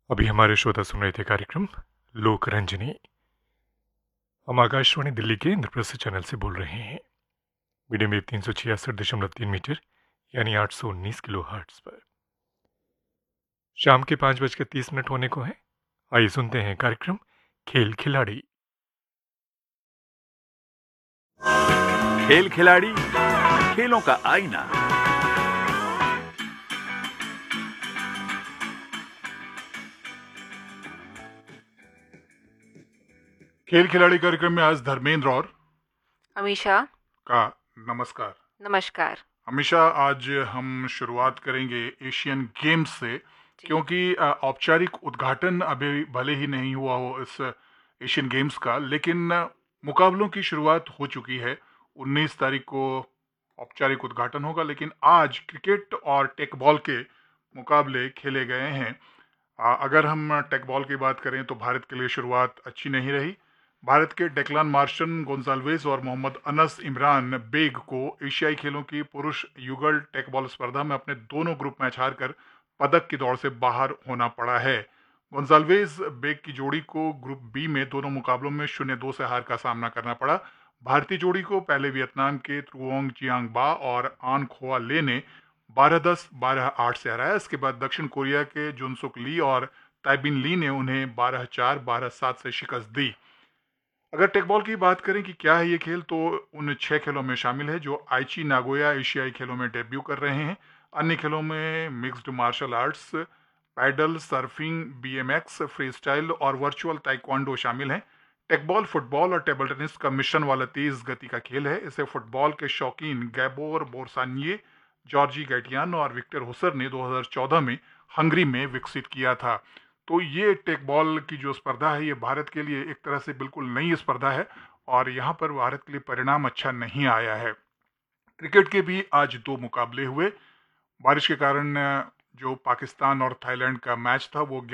अभी हमारे श्रोता सुन रहे थे कार्यक्रम लोक रंजनी। हम आकाशवाणी दिल्ली के इंद्रप्रस्थ चैनल से बोल रहे हैं। मीडियम वेव 366.3 मीटर यानी 819 किलो हर्ट्ज पर। शाम के 5:30 होने को है। आइए सुनते हैं कार्यक्रम खेल खिलाड़ी। खेल खिलाड़ी, खेलों का आईना। खेल खिलाड़ी कार्यक्रम में आज धर्मेंद्र और अमीषा का नमस्कार। नमस्कार। हमेशा आज हम शुरुआत करेंगे एशियन गेम्स से, क्योंकि औपचारिक उद्घाटन अभी भले ही नहीं हुआ हो इस एशियन गेम्स का, लेकिन मुकाबलों की शुरुआत हो चुकी है। 19 तारीख को औपचारिक उद्घाटन होगा, लेकिन आज क्रिकेट और टेकबॉल के मुकाबले खेले गए हैं। अगर हम टेकबॉल की बात करें तो भारत के लिए शुरुआत अच्छी नहीं रही। भारत के डेक्लान मार्शन गोंजाल्वेज और मोहम्मद अनस इमरान बेग को एशियाई खेलों की पुरुष युगल टेकबॉल स्पर्धा में अपने दोनों ग्रुप मैच हारकर पदक की दौड़ से बाहर होना पड़ा है। गोंजाल्वेज बेग की जोड़ी को ग्रुप बी में दोनों मुकाबलों में 0-2 से हार का सामना करना पड़ा। भारतीय जोड़ी को पहले वियतनाम के त्रुओंग चियांग बा और आन खोआ ले ने 12-10, 12-8 से हराया। इसके बाद दक्षिण कोरिया के जुनसुक ली और ताइबिन ली ने उन्हें 12-4, 12-7 से शिकस्त दी। अगर टेकबॉल की बात करें कि क्या है ये खेल, तो उन 6 खेलों में शामिल है जो आइची नागोया एशियाई खेलों में डेब्यू कर रहे हैं। अन्य खेलों में mixed martial arts, pedal, surfing, BMX, free style और वर्चुअल ताइक्वांडो शामिल हैं। टेकबॉल फुटबॉल और टेबल टेनिस का मिश्रण वाला तेज गति का खेल है। इसे फुटबॉल के शौकीन गैबोर बोरसानिये, जॉर्जी गैटियान और विक्टर हुसर ने 2014 में हंगरी में विकसित किया था। तो ये टेकबॉल की जो स्पर्धा है, ये भारत के लिए एक तरह से बिल्कुल नई स्पर्धा है और यहाँ पर भारत के लिए परिणाम अच्छा नहीं आया है। क्रिकेट के भी आज 2 मुकाबले हुए। बारिश के कारण जो पाकिस्तान और थाईलैंड का मैच था वो